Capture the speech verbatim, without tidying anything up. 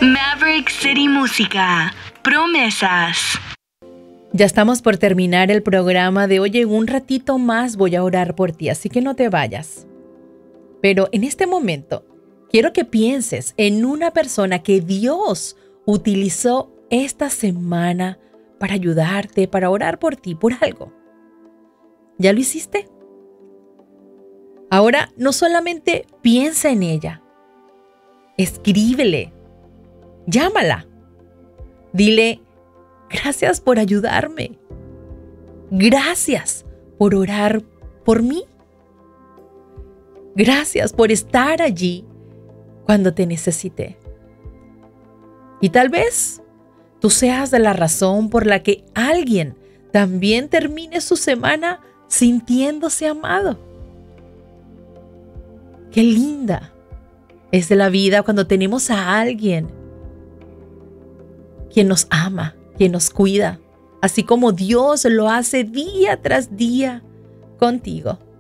Maverick City Música, promesas. Ya estamos por terminar el programa de hoy. En un ratito más voy a orar por ti, así que no te vayas. Pero en este momento, quiero que pienses en una persona que Dios utilizó esta semana para ayudarte, para orar por ti, por algo. ¿Ya lo hiciste? Ahora, no solamente piensa en ella, escríbele, llámala, dile, gracias por ayudarme, gracias por orar por mí, gracias por estar allí cuando te necesité. Y tal vez tú seas de la razón por la que alguien también termine su semana sintiéndose amado. Qué linda es de la vida cuando tenemos a alguien quien nos ama, quien nos cuida, así como Dios lo hace día tras día contigo.